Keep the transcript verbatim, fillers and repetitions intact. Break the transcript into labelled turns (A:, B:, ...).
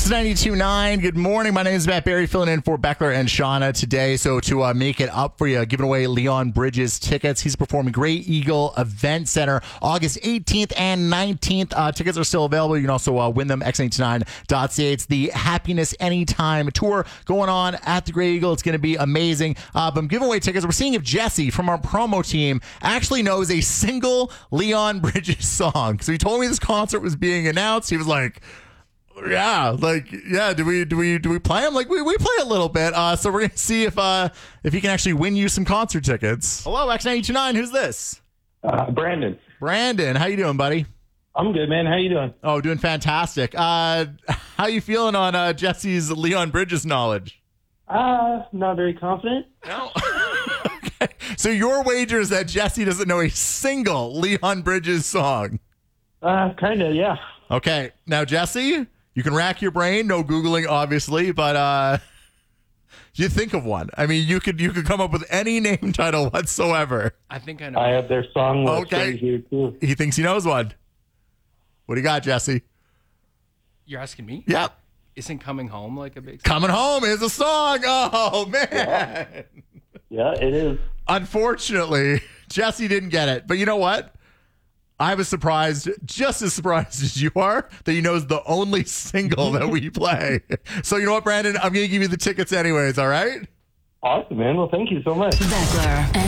A: ninety-two point nine. Good morning. My name is Matt Berry, filling in for Beckler and Shauna today. So to uh, make it up for you, giving away Leon Bridges tickets. He's performing Great Eagle Event Center August eighteenth and nineteenth. Uh, tickets are still available. You can also uh, win them, x ninety-nine dot c a. It's the Happiness Anytime tour going on at the Great Eagle. It's going to be amazing. Uh, but I'm giving away tickets. We're seeing if Jesse from our promo team actually knows a single Leon Bridges song. So he told me this concert was being announced. He was like, yeah, like, yeah, do we do we do we play him? Like, we, we play a little bit. Uh, so we're gonna see if uh if he can actually win you some concert tickets. Hello, X ninety-two point nine. Who's this?
B: Uh, Brandon.
A: Brandon, how you doing, buddy?
B: I'm good, man. How you doing?
A: Oh, doing fantastic. Uh, how you feeling on uh, Jesse's Leon Bridges knowledge?
B: Uh, not very confident.
A: No. Okay. So your wager is that Jesse doesn't know a single Leon Bridges song.
B: Uh, kind of, yeah.
A: Okay, now Jesse, you can rack your brain. No Googling, obviously, but uh, you think of one. I mean, you could you could come up with any name title whatsoever.
C: I think I know.
B: I have their song list
A: Okay.
B: right here, too.
A: He thinks he knows one. What do you got, Jesse?
C: You're asking me?
A: Yep.
C: Isn't Coming Home like a big...
A: Coming Home is a song. Oh, man.
B: Yeah, yeah it is.
A: Unfortunately, Jesse didn't get it. But you know what? I was surprised, just as surprised as you are, that he knows the only single that we play. So you know what, Brandon? I'm going to give you the tickets anyways, all right?
B: Awesome, man. Well, thank you so much.
D: Beckler and